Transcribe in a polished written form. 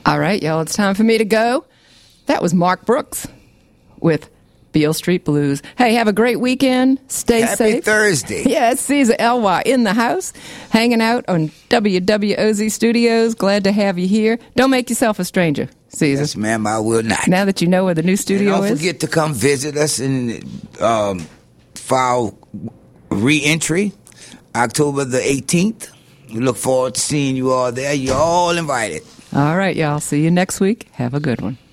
All right, y'all, it's time for me to go. That was Mark Brooks with Beale Street Blues. Hey, have a great weekend. Stay safe. Happy Thursday. Yeah, it's Caesar Elway in the house, hanging out on WWOZ Studios. Glad to have you here. Don't make yourself a stranger, Caesar. Yes, ma'am, I will not. Now that you know where the new studio and don't is. forget to come visit us and file re-entry October the 18th. We look forward to seeing you all there. You're all invited. All right, y'all. See you next week. Have a good one.